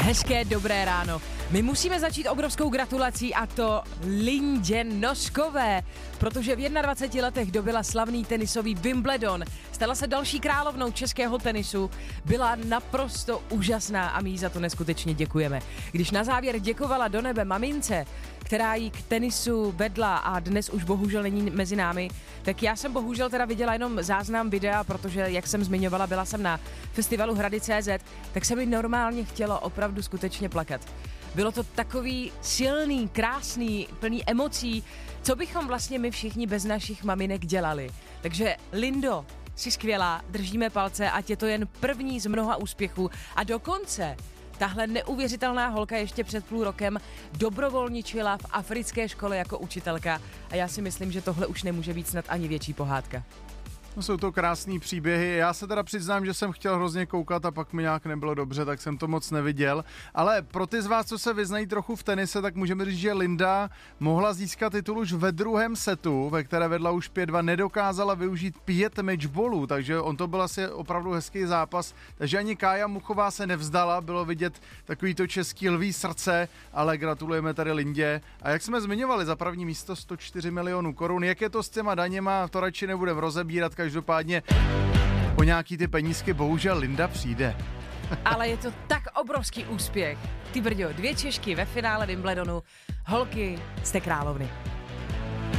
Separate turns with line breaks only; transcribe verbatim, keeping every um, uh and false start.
Hezké dobré ráno. My musíme začít obrovskou gratulací a to Lindě Noskové, protože v dvaceti jedné letech dobyla slavný tenisový Wimbledon. Stala se další královnou českého tenisu, byla naprosto úžasná a my jí za to neskutečně děkujeme. Když na závěr děkovala do nebe mamince, která jí k tenisu vedla a dnes už bohužel není mezi námi, tak já jsem bohužel teda viděla jenom záznam videa, protože jak jsem zmiňovala, byla jsem na festivalu Hrady tečka cé zet, tak se mi normálně chtělo opravdu skutečně plakat. Bylo to takový silný, krásný, plný emocí, co bychom vlastně my všichni bez našich maminek dělali. Takže Lindo, jsi skvělá, držíme palce, ať je to jen první z mnoha úspěchů a dokonce tahle neuvěřitelná holka ještě před půl rokem dobrovolničila v africké škole jako učitelka a já si myslím, že tohle už nemůže být snad ani větší pohádka.
No, jsou to krásný příběhy. Já se teda přiznám, že jsem chtěl hrozně koukat a pak mi nějak nebylo dobře, tak jsem to moc neviděl. Ale pro ty z vás, co se vyznají trochu v tenise, tak můžeme říct, že Linda mohla získat titul už ve druhém setu, ve které vedla už pět dva, nedokázala využít pět matchballů, takže on to byl asi opravdu hezký zápas. Takže ani Kája Muchová se nevzdala, bylo vidět takový to český lví srdce, ale gratulujeme tady Lindě. A jak jsme zmiňovali, za první místo sto čtyři milionů korun. Jak je to s těma daněma, to radši nebudeme rozebírat. Každopádně po nějaký ty penízky bohužel Linda přijde.
Ale je to tak obrovský úspěch. Ty brďo, dvě Češky ve finále Wimbledonu. Holky, jste královny.